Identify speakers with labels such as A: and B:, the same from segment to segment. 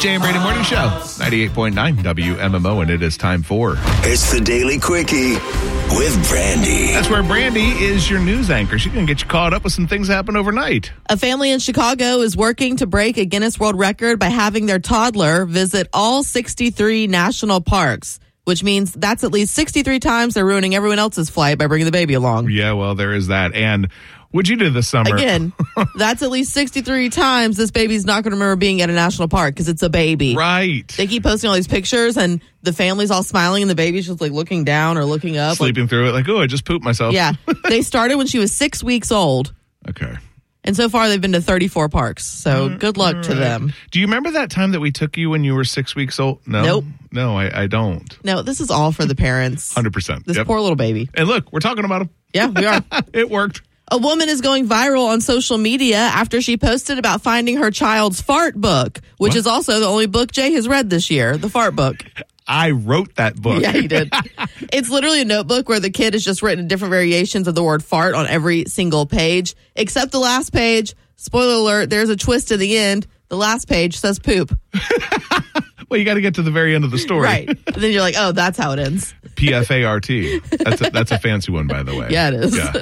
A: Jay and Brady Morning Show, 98.9 WMMO, and it is time for...
B: It's the Daily Quickie with Brandy.
A: That's where Brandy is your news anchor. She can get you caught up with some things that happen overnight.
C: A family in Chicago is working to break a Guinness World Record by having their toddler visit all 63 national parks, which means that's at least 63 times they're ruining everyone else's flight by bringing the baby along.
A: Yeah, well, there is that. And what'd you do this summer?
C: Again, that's at least 63 times this baby's not going to remember being at a national park because it's a baby.
A: Right.
C: They keep posting all these pictures and the family's all smiling and the baby's just like looking down or looking up.
A: Sleeping through it like, oh, I just pooped myself.
C: Yeah. They started when she was 6 weeks old.
A: Okay.
C: And so far, they've been to 34 parks. So good luck to them.
A: Do you remember that time that we took you when you were 6 weeks old? No.
C: Nope.
A: No, I don't.
C: No, this is all for the parents.
A: 100%.
C: This poor little baby.
A: And look, we're talking about him.
C: Yeah, we are.
A: It worked.
C: A woman is going viral on social media after she posted about finding her child's fart book, which is also the only book Jay has read this year, the fart book.
A: I wrote that book.
C: Yeah, you did. It's literally a notebook where the kid has just written different variations of the word fart on every single page, except the last page. Spoiler alert, there's a twist in the end. The last page says poop.
A: Well, you got to get to the very end of the story.
C: Right. And then you're like, oh, that's how it ends.
A: PFART. That's a fancy one, by the way.
C: Yeah, it is.
A: Yeah.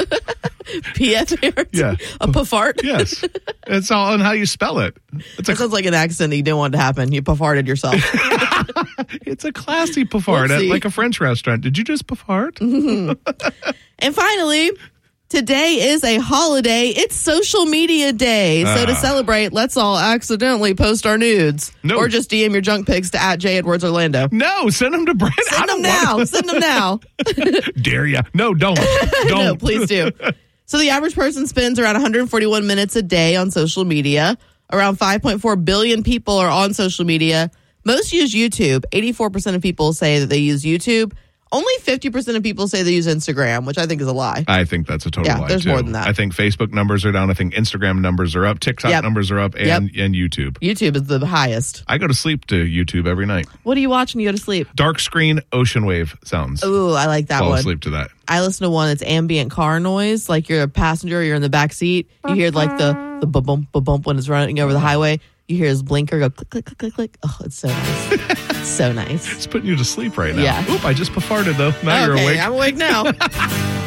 C: PFART?
A: Yeah.
C: A pafart?
A: Yes. It's all on how you spell it.
C: That sounds like an accent that you didn't want to happen. You pafarted yourself.
A: It's a classy pafart at like a French restaurant. Did you just pafart?
C: Mm-hmm. And finally, today is a holiday. It's social media day. So to celebrate, let's all accidentally post our nudes.
A: No.
C: Or just DM your junk pics to @JEdwardsOrlando.
A: No, send them to Brent.
C: Send them now. Send them now.
A: Dare ya? No, don't. Don't.
C: No, please do. So the average person spends around 141 minutes a day on social media. Around 5.4 billion people are on social media. Most use YouTube. 84% of people say that they use YouTube. Only 50% of people say they use Instagram, which I think is a lie.
A: I think that's a total lie,
C: there's
A: too.
C: more than that.
A: I think Facebook numbers are down. I think Instagram numbers are up. TikTok numbers are up. And YouTube.
C: YouTube is the highest.
A: I go to sleep to YouTube every night.
C: What do you watch when you go to sleep?
A: Dark screen ocean wave sounds.
C: Ooh, I like that
A: Fall
C: one.
A: asleep to that.
C: I listen to one that's ambient car noise. Like you're a passenger, you're in the back seat. You hear like the bump, bump when it's running over the highway. You hear his blinker go click, click, click, click, click. Oh, it's so nice. It's so nice.
A: It's putting you to sleep right now.
C: Yeah.
A: Oop, I just farted though. Now you're awake.
C: I'm awake now.